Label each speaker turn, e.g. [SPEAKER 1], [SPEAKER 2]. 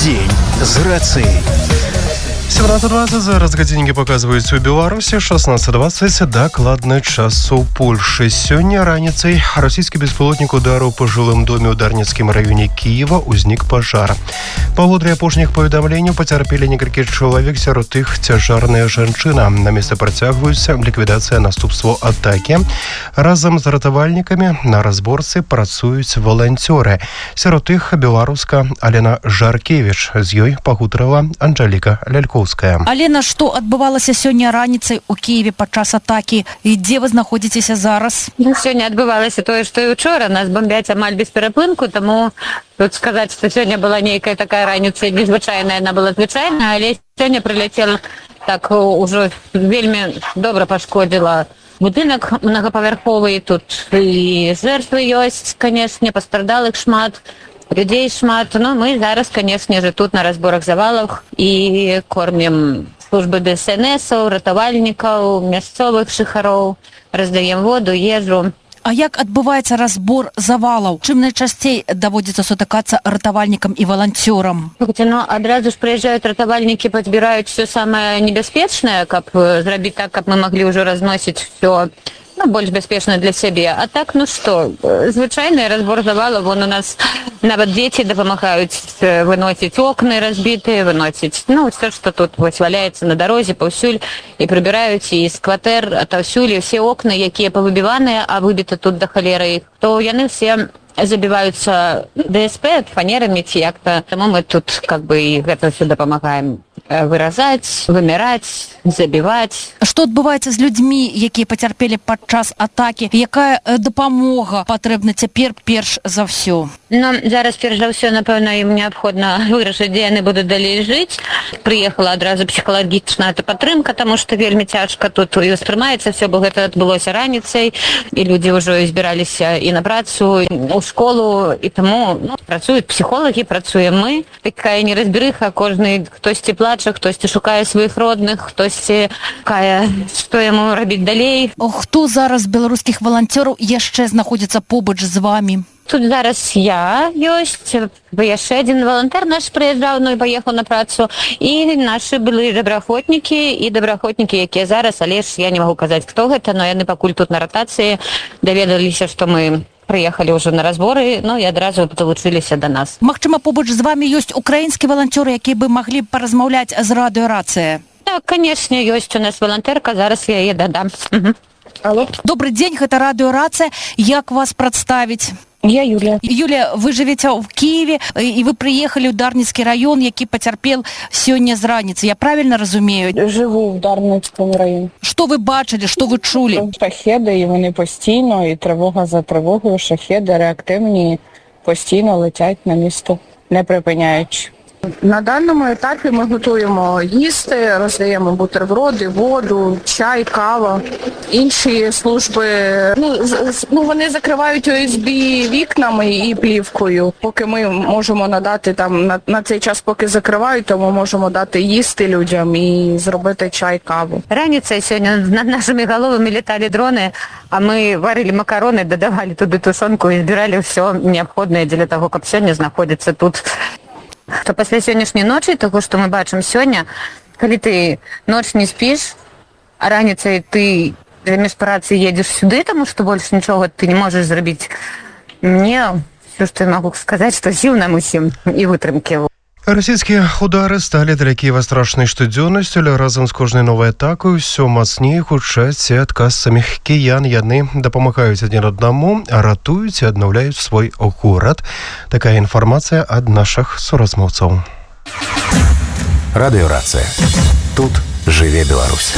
[SPEAKER 1] День з рацыяй. 17:20 зараз гадзіннікі паказваюць у Беларусі, 16:20 дакладны час у Польшы. Сёння раніцай расійскі беспілотнік ударыў па жылым доме ў Дарніцкім раёне Кіева, узнік пажар. Паводле апошніх паведамленняў пацярпелі некалькі чалавек, сярод іх цяжарная жанчына. На месцы працягваюцца ліквідацыя наступстваў атакі. Разам з ратавальнікамі на разборцы працуюць валанцёры. Сярод іх беларуска Алена Жаркевіч. З ёй пагутарыла Анжэліка Лялько.
[SPEAKER 2] Алена, што адбывалася сёння раніцай у Киеве падчас атакі і дзе вы знаходзіцеся зараз?
[SPEAKER 3] Сёння адбывалася тое, што і учора. Нас бомбяць амаль без перапынку, таму тут сказаць, што сёння была нейкая такая раніца незвычайная, яна была звычайная, але сёння прыляцела так ужо вельмі добра пашкодзіла будынак многапавярховы. Тут і жертвы ёсць, канешне, пастрадалых шмат. Людей шмат, но мы зараз, конечно же, тут на разборах завалов и кормим службы ДСНС-ов, ратавальнікаў, мясцовых жыхароў, раздаем воду, ежу.
[SPEAKER 2] А як адбываецца разбор завалаў? Чым найчасцей даводзіцца сутыкацца ратавальнікам і валанцёрам?
[SPEAKER 3] Ну, адразу ж прыязджаюць ратавальнікі, падбіраюць все самае небяспечнае, каб зрабіць так, каб мы маглі ўжо разносіць все больш бяспечна для сябе. А так, ну што, звычайны разбор завалаў, вон у нас нават дзеці дапамагаюць выносіць окны разбітыя, выносіць, все, што тут вось валяецца на дарозе, паўсюль, і прыбіраюць і з кватэр, атаўсюль, і ўсе окны, якія павыбіваныя, а выбіта тут да халеры іх, то яны все забіваюцца ДСП, фанерамі ці як-то. Таму мы тут как бы і гэта ўсё дапамагаем выразаць, выміраць, забіваць.
[SPEAKER 2] Што адбываецца з людзьмі, якія пацярпелі падчас атакі? Якая дапамога патрэбна цяпер перш за ўсё?
[SPEAKER 3] Зараз перш за ўсё, напэўна, ім неабходна вырашыць, дзе яны будуць далей жыць. Прыехала адразу псіхалагічная падтрымка, таму што вельмі цяжка тут і ўспрымаецца ўсё, бо гэта адбылося раніцай, і людзі ўжо збіраліся і на працу, у школу, і таму працуюць псіхолагі, працуем мы. Такая неразберыха, кожны хтосьці плача, хтосьці шукае сваіх родных, хтосьці шукае, што яму рабіць далей.
[SPEAKER 2] Хто зараз з беларускіх валанцёраў яшчэ знаходзіцца побач з вамі?
[SPEAKER 3] Тут зараз я ёсць, яшчэ адзін валантар наш прыязджаў, і паехаў на працу, і нашы былыя добраахвотнікі і добраахвотнікі, якія зараз, але ж я не магу казаць, хто гэта, но яны пакуль тут на ратацыі, даведаліся, што мы прыехалі ўжо на разборы, і адразу далучыліся да нас.
[SPEAKER 2] Магчыма, побач з вамі ёсць украінскія валанцёры, якія бы маглі паразмаўляць з радыёрацыяй?
[SPEAKER 3] Так, канешне, ёсць у нас валантэрка, зараз я яе дадам.
[SPEAKER 2] Алло. Добрый дзень, гэта радыёрацыя. Як вас прадставіць?
[SPEAKER 4] Я Юлія.
[SPEAKER 2] Юлія, вы жывеце ў Киеве, і вы прыехалі ў Дарніцкі раён, які пацярпел сёння з раніцы. Я правільна разумею?
[SPEAKER 4] Живу в Дарницькому районі.
[SPEAKER 2] Што вы бачили, што ви чули?
[SPEAKER 4] Шахеди, і вони постійно, і тривога за тривогою, шахеди реактивні постійно летять на місто, не припиняючи. На даному етапі ми готуємо їсти, роздаємо бутерброди, воду, чай, кава, інші служби. Вони закривають ОСБ вікнами і плівкою. Поки ми можемо надати на цей час, поки закривають, то ми можемо дати їсти людям і зробити чай, каву.
[SPEAKER 3] Раніцей сьогодні над нашими головами літали дрони, а ми варили макарони, додавали туди тушонку і збирали все необхідне для того, щоб сьогодні знаходиться тут. То пасля сённяшняй ночы, таго, што мы бачым сёння, калі ты ноч не спіш, а раніцай ты замест працы едзеш сюды, таму што больш нічога ты не можаш зрабіць. Мне ўсё, што я магу сказаць, што сіл нам усім і вытрымкі.
[SPEAKER 1] Расійскія удары сталі для Кіева страшнай штодзённасцю, але разам з кожнай новай атакай усё мацней гучаць і адказ саміх кіян. Яны дапамагаюць адзін аднаму, ратуюць і аднаўляюць свой горад. Такая інфармацыя ад нашых суразмоўцаў.
[SPEAKER 5] Радыёрацыя. Тут жыве Беларусь.